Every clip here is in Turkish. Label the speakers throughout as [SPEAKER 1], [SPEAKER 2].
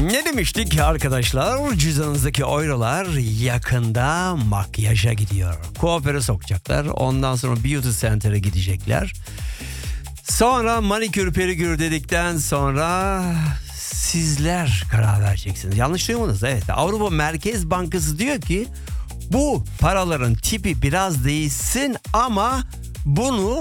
[SPEAKER 1] Ne demiştik arkadaşlar? Cüzdanınızdaki eurolar yakında makyaja gidiyor. Kuaföre sokacaklar. Ondan sonra beauty center'a gidecekler. Sonra manikür pedikür dedikten sonra sizler karar vereceksiniz. Yanlış duymadınız. Evet, Avrupa Merkez Bankası diyor ki bu paraların tipi biraz değişsin ama bunu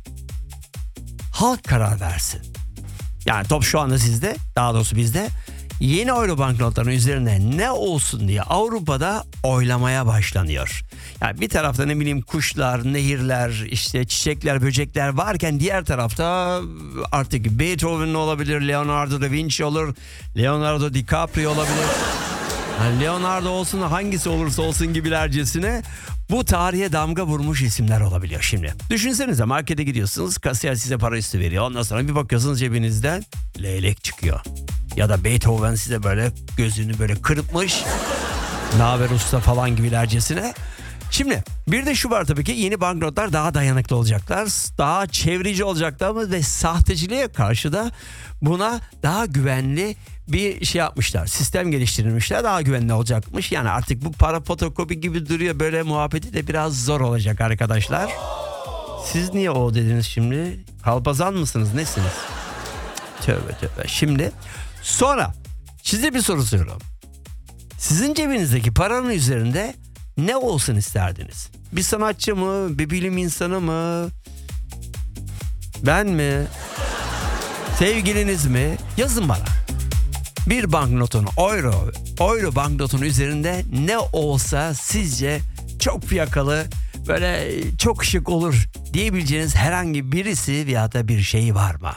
[SPEAKER 1] halk karar versin. Yani top şu anda sizde, daha doğrusu bizde. Yeni euro banknotların üzerine ne olsun diye Avrupa'da oylamaya başlanıyor. Yani bir tarafta ne bileyim kuşlar, nehirler, işte çiçekler, böcekler varken diğer tarafta artık Beethoven olabilir, Leonardo da Vinci olur, Leonardo DiCaprio olabilir. Yani Leonardo olsun, hangisi olursa olsun gibilercesine bu tarihe damga vurmuş isimler olabiliyor şimdi. Düşünsenize, markete gidiyorsunuz, kasiyer size para üstü veriyor. Ondan sonra bir bakıyorsunuz cebinizden leylek çıkıyor. Ya da Beethoven size böyle gözünü böyle kırpmış. Naber usta falan gibilercesine. Şimdi bir de şu var tabii ki, yeni banknotlar daha dayanıklı olacaklar. Daha çevreci olacaklar ve sahteciliğe karşı da buna daha güvenli bir şey yapmışlar. Sistem geliştirilmişler, daha güvenli olacakmış. Yani artık bu para fotokopi gibi duruyor, böyle muhabbeti de biraz zor olacak arkadaşlar. Siz niye o dediniz şimdi? Kalpazan mısınız, nesiniz? Tövbe tövbe. Şimdi sonra size bir soru soruyorum. Sizin cebinizdeki paranın üzerinde ne olsun isterdiniz? Bir sanatçı mı? Bir bilim insanı mı? Ben mi? Sevgiliniz mi? Yazın bana. Bir banknotun, euro banknotun üzerinde ne olsa sizce çok fiyakalı, böyle çok şık olur diyebileceğiniz herhangi birisi veya da bir şey var mı?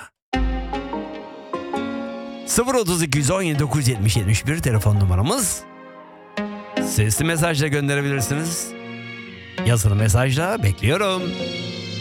[SPEAKER 1] 032 117 970 71 telefon numaramız. Sesli mesajla gönderebilirsiniz. Yazılı mesajla bekliyorum.